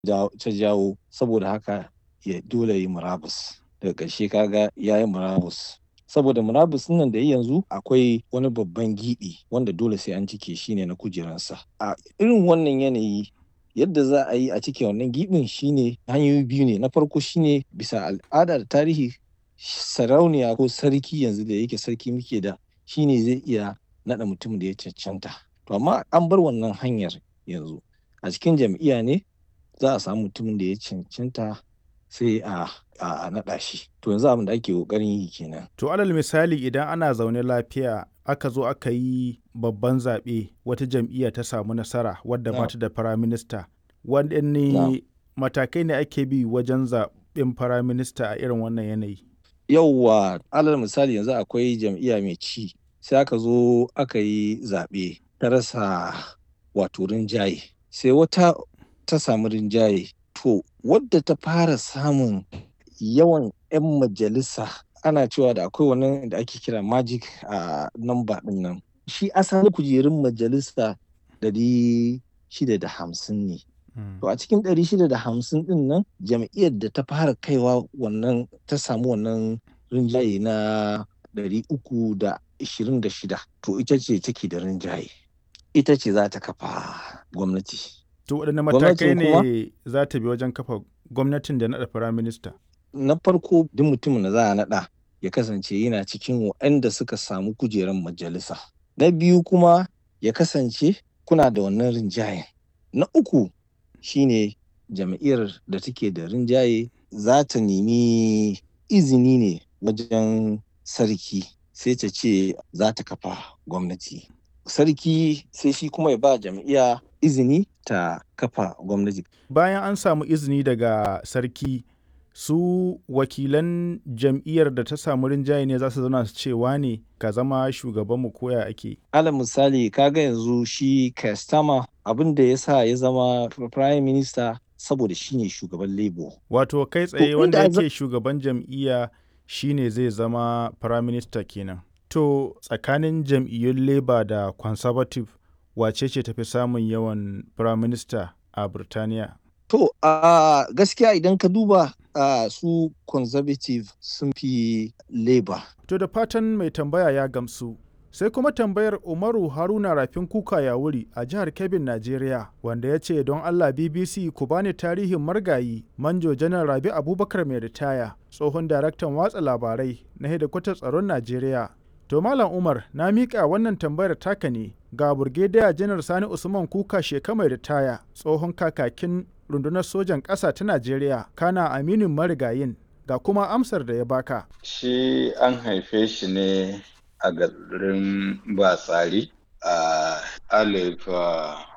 ta jawo, saboda haka ya dole yi murabus. Daga ƙarshe kaga ya yi murabus. Saboda murabus nan da yanzu akwai wani babban giɓi wanda dole sai an cike shi ne na kujeransa. A irin wannan yanayi yadda za a yi a cike wannan giɓin shine hanyoyi biyu ne. Na farko shine bisa al'ada da tarihi sarauniya ko sarki yanzu da yake sarki muke da shine zai iya naɗa mutum da ya cancanta. To amma an bar wannan hanyar yanzu. A cikin jam'iyya ne za a samu mutumin da ya cancanta sai a naɗa shi. To yanzu abin da ake ƙoƙarin yi kenan. To alal misali idan ana zaune lafiya aka zo aka yi babban zaɓe wata jam'iyya ta samu nasara wadda ba ta da firaminista, waɗanne matakai ne ake bi wajen zaɓen firaminista a irin wannan yanayi? Yauwa alal misali yanzu akwai jam'iyya mai ci sai aka zo aka yi zaɓe ta rasa wato rinjaye sai wata ta samu rinjaye. To wadda ta fara samun yawan 'yan majalisa ana cewa da akwai wani da ake kira magic number ɗin nan. Shi asalin kujerun majalisa 650 ne. To a cikin 650 ɗin nan jam'iyyar da ta fara kaiwa wannan ta samu wannan rinjaye na 326 to ita ce take da rinjaye. Ita ce za ta kafa gwamnati. To waɗanne matakai ne za ta bi wajen kafa gwamnatin da naɗa firaminista? Na farko duk mutumin da za a naɗa ya kasance yana cikin waɗanda suka samu kujerar majalisa. Na biyu kuma ya kasance kuna da wannan rinjayen. Na uku shine jam'iyyar da take da rinjaye za ta nemi izini ne wajen sarki sai ta ce za ta kafa gwamnati. Sarki sai shi kuma ya ba jam'iyya izini ta kafa gwamnati. Bayan an samu izini daga sarki, su wakilan jam'iyyar da ta samu rinjaye ne za su zauna su ce wane ka zama shugabanmu koya ake. Alal misali kaga yanzu shi Keir Starmer abin da ya sa ya zama prime minister saboda shine shugaban Labour. Wato kai tsaye wanda yake shugaban jam'iyya shine zai zama prime minister kenan. To tsakanin jam'iyyun Labour da Conservative wace ce tafi samun yawan prime minister a Birtaniya? To gaskiya idan ka duba su Conservative sun fi Labour. To da fatan mai tambaya ya gamsu. Sai kuma tambayar Umaru Haruna Rafin Kuka ya wuri a jihar Kebbin, Najeriya, wanda ya ce don Allah BBC ku bani tarihin margayi Manjo Janar Rabi Abubakar mai ritaya, tsohon daraktan watsa labarai na hedikwatar tsaron Najeriya. To Malam Umar na miƙa wannan tambayar taka ne ga Burgediya Janar Sani Usman Kuka Sheka mai ritaya, tsohon kakakin rundunar sojan ƙasa ta Najeriya, kana aminin marigayin, ga kuma amsar da ya baka. Shi an haife shi ne a garin Batsari a